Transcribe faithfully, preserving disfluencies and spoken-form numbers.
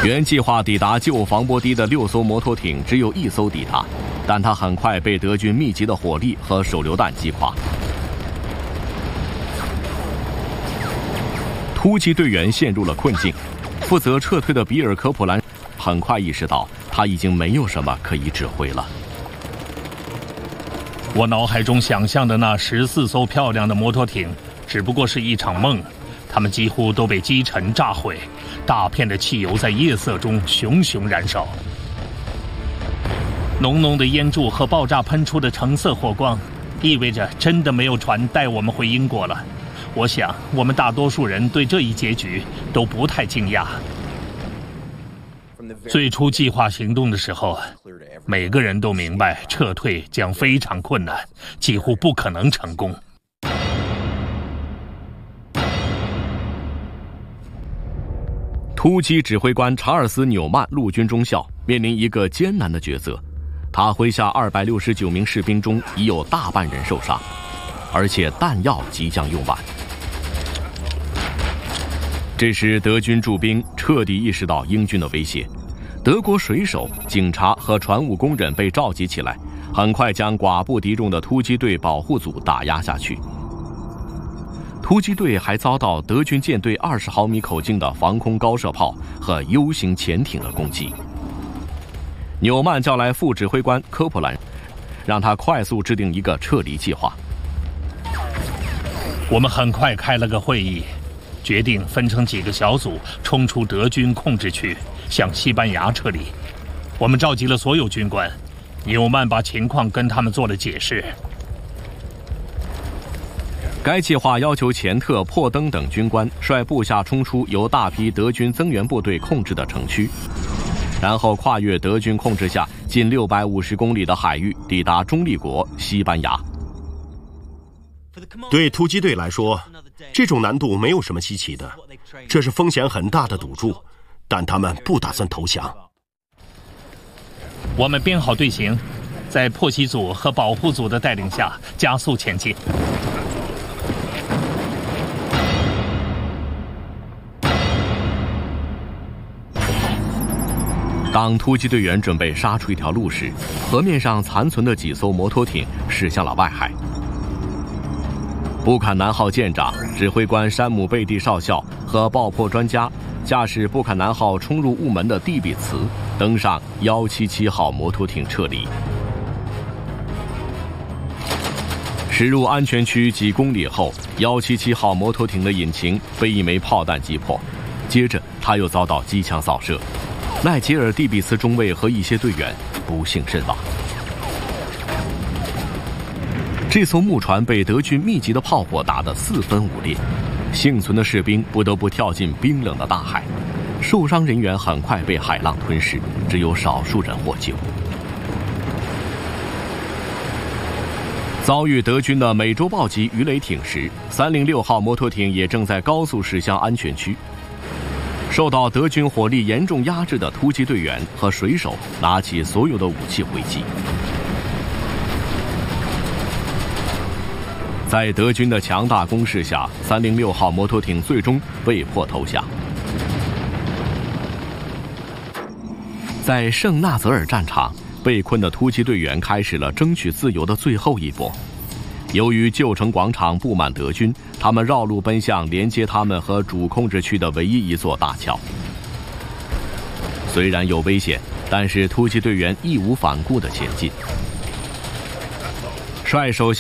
原计划抵达旧防波堤的六艘摩托艇只有一艘抵达，但它很快被德军密集的火力和手榴弹击垮。突击队员陷入了困境，负责撤退的比尔·科普兰很快意识到，他已经没有什么可以指挥了。 我脑海中想象的那十四艘漂亮的摩托艇，只不过是一场梦，它们几乎都被击沉炸毁，大片的汽油在夜色中熊熊燃烧。浓浓的烟柱和爆炸喷出的橙色火光，意味着真的没有船带我们回英国了。我想，我们大多数人对这一结局都不太惊讶。最初计划行动的时候，每个人都明白撤退将非常困难，几乎不可能成功。 突击指挥官查尔斯·纽曼陆军中校面临一个艰难的抉择，他麾下二百六十九名士兵中已有大半人受伤，而且弹药即将用完。这时，德军驻兵彻底意识到英军的威胁，德国水手、警察和船务工人被召集起来，很快将寡不敌众的突击队保护组打压下去。突击队还遭到德军舰队二十毫米口径的防空高射炮和 U 型潜艇的攻击。纽曼叫来副指挥官科普兰，让他快速制定一个撤离计划。 我们很快开了个会议，决定分成几个小组冲出德军控制区，向西班牙撤离。我们召集了所有军官，纽曼把情况跟他们做了解释。 该计划要求钱特、珀登等军官率部下冲出由大批德军增援部队控制的城区，然后跨越德军控制下近六百五十公里的海域，抵达中立国西班牙。 对突击队来说，这种难度没有什么稀奇的，这是风险很大的赌注，但他们不打算投降。 我们编好队形，在破袭组和保护组的带领下加速前进。 当突击队员准备杀出一条路时，河面上残存的几艘摩托艇驶向了外海。布坎南号舰长、指挥官山姆贝蒂少校和爆破专家驾驶布坎南号冲入雾门的蒂比茨，登上一七七号摩托艇撤离。驶入安全区几公里后，一七七号摩托艇的引擎被一枚炮弹击破，接着他又遭到机枪扫射。奈杰尔·蒂比茨中尉和一些队员不幸身亡。这艘木船被德军密集的炮火打得四分五裂，幸存的士兵不得不跳进冰冷的大海，受伤人员很快被海浪吞噬，只有少数人获救。遭遇德军的美洲豹级鱼雷艇时，三零六号摩托艇也正在高速驶向安全区。受到德军火力严重压制的突击队员和水手拿起所有的武器回击。在德军的强大攻势下，三零六号摩托艇最终被迫投降。在圣纳泽尔战场，被困的突击队员开始了争取自由的最后一搏。由于旧城广场布满德军，他们绕路奔向连接他们和主控制区的唯一一座大桥。虽然有危险，但是突击队员义无反顾地前进。帅手